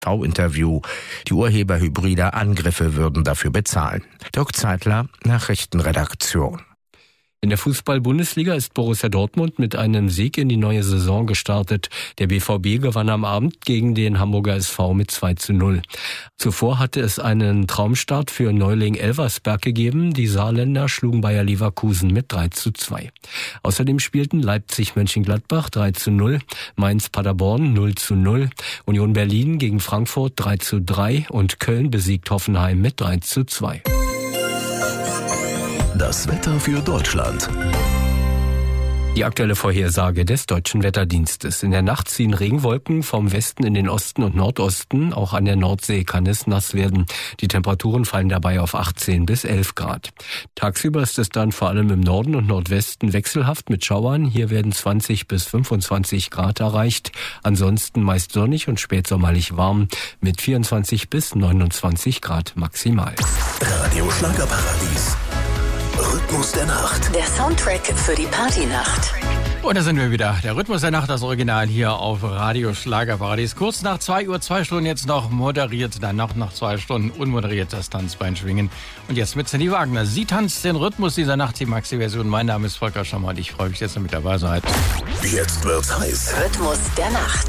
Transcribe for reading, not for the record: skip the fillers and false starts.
TV-Interview. Die Urheber hybrider Angriffe würden dafür bezahlen. Dirk Zeitler, Nachrichtenredaktion. In der Fußball-Bundesliga ist Borussia Dortmund mit einem Sieg in die neue Saison gestartet. Der BVB gewann am Abend gegen den Hamburger SV mit 2:0. Zuvor hatte es einen Traumstart für Neuling Elversberg gegeben. Die Saarländer schlugen Bayer Leverkusen mit 3:2. Außerdem spielten Leipzig-Mönchengladbach 3:0, Mainz-Paderborn 0:0, Union Berlin gegen Frankfurt 3:3 und Köln besiegt Hoffenheim mit 3:2. Das Wetter für Deutschland. Die aktuelle Vorhersage des Deutschen Wetterdienstes. In der Nacht ziehen Regenwolken vom Westen in den Osten und Nordosten. Auch an der Nordsee kann es nass werden. Die Temperaturen fallen dabei auf 18 bis 11 Grad. Tagsüber ist es dann vor allem im Norden und Nordwesten wechselhaft mit Schauern. Hier werden 20 bis 25 Grad erreicht. Ansonsten meist sonnig und spätsommerlich warm mit 24 bis 29 Grad maximal. Radio Schlagerparadies. Rhythmus der Nacht. Der Soundtrack für die Partynacht. Und da sind wir wieder. Der Rhythmus der Nacht, das Original hier auf Radio Schlagerparadies. Kurz nach 2 Uhr, 2 Stunden jetzt noch moderiert, danach noch 2 Stunden unmoderiert das Tanzbein schwingen. Und jetzt mit Sandy Wagner. Sie tanzt den Rhythmus dieser Nacht, die Maxi-Version. Mein Name ist Volker Schammer und ich freue mich, dass ihr mit dabei seid. Jetzt wird's heiß. Rhythmus der Nacht.